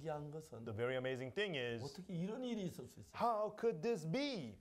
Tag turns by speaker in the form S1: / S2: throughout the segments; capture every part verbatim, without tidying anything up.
S1: 신기한 것은
S2: The very amazing thing is,
S1: 어떻게 이런 일이 있을 수 있어요?
S2: how could this be?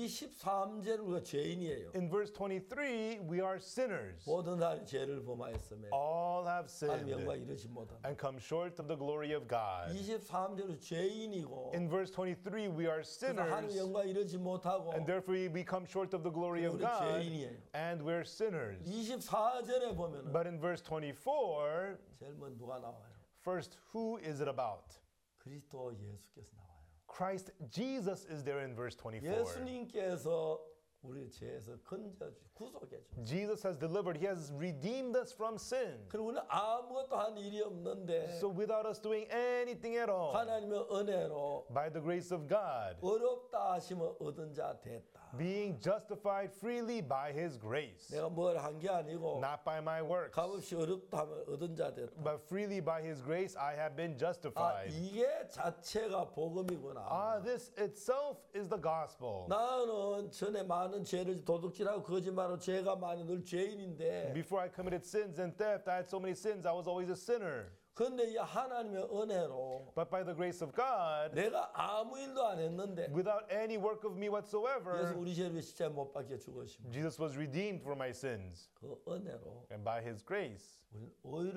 S1: 이십삼 절은 우리가 죄인이에요.
S2: In verse twenty-three, we are sinners.
S1: 모든 사람이 죄를 범하였음에
S2: All have
S1: 하나님 영광
S2: sinned
S1: 이르지 못한다.
S2: and come short of the glory of God.
S1: 이십삼 절은 죄인이고
S2: In verse twenty-three, we are
S1: 그래서 하나님
S2: sinners,
S1: 영광 이르지 못하고
S2: and therefore we come short of the glory of
S1: 우리
S2: God,
S1: 죄인이에요.
S2: and we're sinners.
S1: 이십사 절에 보면은
S2: But in verse twenty-four,
S1: 제일 먼저 누가 나와요?
S2: first, who is it about?
S1: 그리스도 예수께서 나와요.
S2: Christ Jesus is there in verse twenty-four.
S1: 예수님께서 우리 죄에서 건져주, 구속해 주.
S2: Jesus has delivered, He has redeemed us from sin.
S1: 그리고 우리는 아무것도 한 일이 없는데
S2: So without us doing anything at all,
S1: 하나님의 은혜로
S2: by the grace of God,
S1: 어렵다 하시면 얻은 자 됐다.
S2: being justified freely by His grace,
S1: 내가 뭘 한 게 아니고
S2: not by my works,
S1: 값없이 어렵다 하면 얻은 자 됐다.
S2: but freely by His grace I have been
S1: 아,
S2: justified.
S1: 이게 자체가 복음이구나.
S2: Ah, this itself is the gospel.
S1: 나는 전에 많은 죄를 도둑질하고 거짓말하고 죄가 많이 늘 죄인인데
S2: Before I committed sins and theft, I had so many sins, I was always a sinner.
S1: 그런데 이 하나님의 은혜로
S2: But by the grace of God,
S1: 내가 아무 일도 안 했는데
S2: without any work of me
S1: 그래서
S2: whatsoever,
S1: 우리 죄를 위해 십자가에 못 박혀 죽으시고
S2: Jesus was redeemed for my sins.
S1: 그 은혜로
S2: And by His grace,
S1: 우리는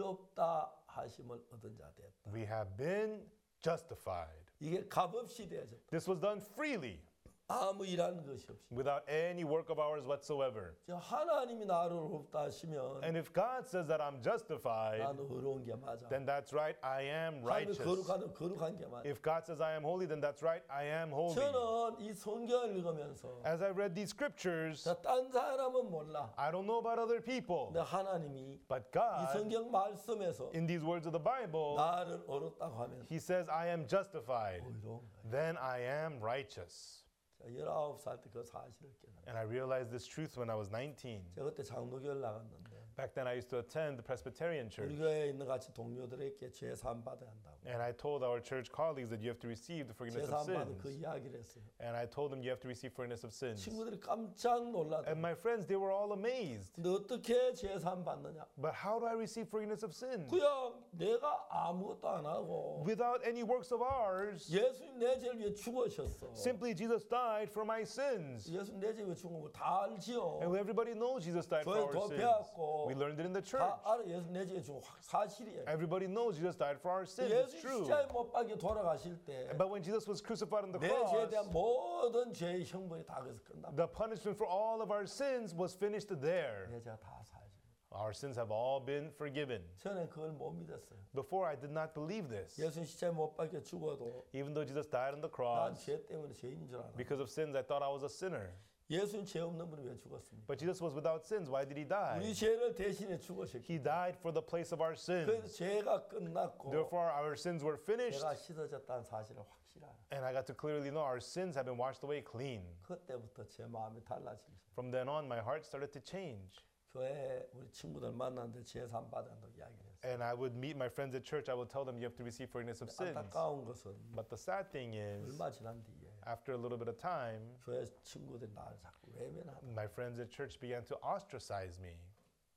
S1: 의롭다 하심을 얻은 자 됐다.
S2: we have been justified.
S1: 이게 값없이 되어졌다.
S2: This was done freely,
S1: 아무 일하는 것이 없이.
S2: without any work of ours whatsoever.
S1: 저 하나님이 나를 의롭다 하시면
S2: And if God says that I'm justified,
S1: 나는 의로운 게 맞아.
S2: then that's right, I am
S1: 하나님이
S2: righteous.
S1: 거룩하는 거룩한 게 맞아.
S2: If God says I am holy, then that's right, I am holy.
S1: 저는 이 성경을 읽으면서
S2: As I read these scriptures,
S1: 딴 사람은 몰라.
S2: I don't know about other people,
S1: 근데 하나님이
S2: but
S1: 이
S2: God,
S1: 성경 말씀에서
S2: in these words of the Bible,
S1: 나를 의롭다고 하면
S2: He says I am justified,
S1: 의로운 거야.
S2: then I am righteous.
S1: 열아홉 살 때 그 사실을 깨달아.
S2: And I realized this truth when I was nineteen.
S1: 제가 그때 장로교를 나갔는데
S2: Back then I used to attend the Presbyterian
S1: 우리
S2: church.
S1: 교회에 있는 같이 동료들에게 죄 사함 받아야 한다고.
S2: And I told our church colleagues that you have to receive the
S1: 죄
S2: forgiveness of
S1: 사함 받은 그
S2: sins.
S1: 이야기를 했어요.
S2: And I told them you have to receive forgiveness of sins.
S1: 친구들이 깜짝 놀라더라고요.
S2: And my friends, they were all amazed.
S1: 근데 어떻게 죄 사함 받느냐?
S2: But how do I receive forgiveness of sins?
S1: 그냥 내가 아무것도 안 하고
S2: Without any works of ours,
S1: 예수님 내 죄를 위해 죽으셨어.
S2: simply Jesus died for my sins.
S1: 예수님 내 죄를 위해 죽은 걸 다 알지요.
S2: And everybody knows Jesus died for
S1: 교회
S2: our
S1: 더
S2: sins.
S1: 배웠고
S2: We learned it in the church.
S1: 다 알아. 예수님 내 죄를 죽은 거 사실이에요.
S2: Everybody knows Jesus died for our sins. It's
S1: 예수님
S2: true.
S1: 십자가에 못 박혀 돌아가실 때
S2: But when Jesus was crucified on the
S1: 내 죄에 대한
S2: cross,
S1: 모든 죄의 형벌이 다 거기서 끝납니다.
S2: the punishment for all of our sins was finished there.
S1: 내 죄가 다 사해져요.
S2: Our sins have all been forgiven.
S1: 저는 그걸 못 믿었어요.
S2: Before, I did not believe this.
S1: 예수님 십자가에 못 박혀 죽어도
S2: Even though Jesus died on the
S1: 난
S2: cross,
S1: 죄 때문에 죄인인 줄 알아.
S2: because of sins, I thought I was a sinner.
S1: 예수님 죄 없는 분이 왜 죽었습니까?
S2: But Jesus was without sins. Why did He
S1: 우리
S2: die?
S1: 죄를 대신해 죽으셨기
S2: He died for the place of our
S1: 그래서
S2: sins.
S1: 죄가 끝났고
S2: Therefore, our sins were finished,
S1: 죄가 씻어졌다는 사실을 확실하라.
S2: and I got to clearly know our sins have been washed away clean.
S1: 그때부터 제 마음이 달라지기 시작.
S2: From then on, my heart started to change.
S1: 교회 우리 친구들 만났는데 죄 사함 받았다고 이야기를 했어요.
S2: And I would meet my friends at church. I would tell them, you have to receive forgiveness of sins.
S1: 안타까운 것은
S2: But the sad thing is,
S1: 얼마 지난 뒤에
S2: after a little bit of time,
S1: 교회 친구들이 나를 자꾸 외면하다.
S2: my friends at church began to ostracize me.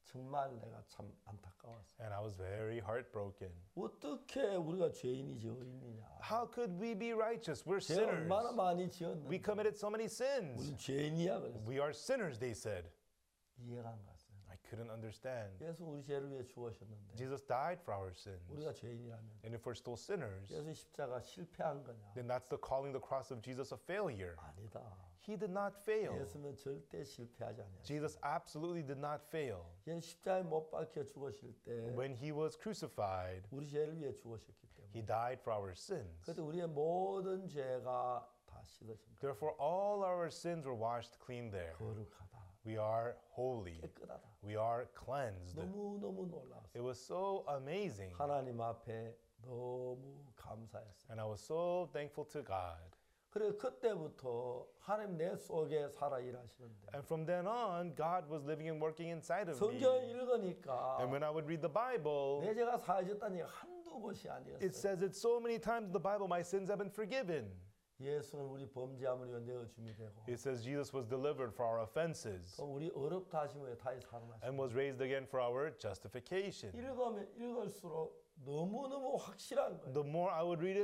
S1: 정말 내가 참 안타까웠어.
S2: And I was very heartbroken.
S1: 어떻게 우리가 죄인이지 어린이냐?
S2: How could we be righteous? We're
S1: 죄 얼마나
S2: sinners.
S1: 많이
S2: We
S1: 지었는데
S2: committed so many sins.
S1: 우리 죄인이야 그랬어.
S2: We are sinners, they said.
S1: 이해가 안 갔어요.
S2: I couldn't understand.
S1: 예수 우리 죄를 위해 죽으셨는데
S2: Jesus died for our sins.
S1: 우리가 죄인이라면
S2: And if we're still sinners,
S1: 예수 십자가 실패한 거냐?
S2: then that's the calling the cross of Jesus a failure.
S1: 아니다.
S2: He did not fail.
S1: 예수는 절대 실패하지 않아요.
S2: Jesus absolutely did not fail.
S1: 예수 십자가에 못 박혀 죽으실 때
S2: When he was crucified,
S1: 우리 죄를 위해 죽으셨기 때문에
S2: he died for our sins.
S1: 그때 우리의 모든 죄가 다 씻어진 거.
S2: Therefore, all our sins were washed clean there.
S1: 거룩하다.
S2: We are holy.
S1: 깨끗하다.
S2: We are cleansed.
S1: 너무너무 놀라웠어요.
S2: It was so amazing.
S1: 하나님 앞에 너무 감사했어요.
S2: And I was so thankful to God.
S1: 그래 그때부터 하나님 내 속에 살아 일하시는데
S2: And from then on, God was living and working inside of
S1: 성경을
S2: me.
S1: 읽으니까
S2: And when I would read the Bible,
S1: 내 죄가 사해졌다는 얘기가 한두 곳이
S2: it
S1: 아니었어요.
S2: says it so many times in the Bible, my sins have been forgiven.
S1: 예수는 우리 범죄함을 위해 내어줌이 되고
S2: It says Jesus was delivered for our offenses
S1: 또 우리 어렵다 하시면 왜 다시 살아나시고
S2: and was raised again for our justification.
S1: 읽으면 읽을수록 너무너무 확실한 거예요.
S2: The more I would read it,